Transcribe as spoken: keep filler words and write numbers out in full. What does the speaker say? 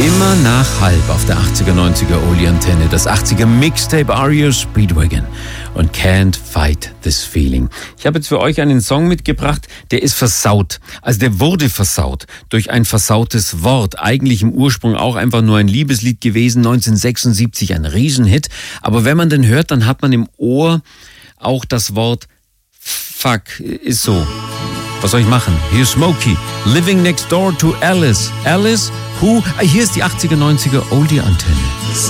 Immer nach halb auf der achtziger, neunziger Oldie-Antenne. Das achtziger Mixtape R E O Speedwagon und Can't Fight This Feeling. Ich habe jetzt für euch einen Song mitgebracht, der ist versaut. Also der wurde versaut durch ein versautes Wort. Eigentlich im Ursprung auch einfach nur ein Liebeslied gewesen, neunzehnhundertsechsundsiebzig ein Riesenhit. Aber wenn man den hört, dann hat man im Ohr auch das Wort Fuck. Ist so. Was soll ich machen? Hier Smokey, Living Next Door to Alice. Alice, who? Hier ist die achtziger, neunziger Oldie-Antenne.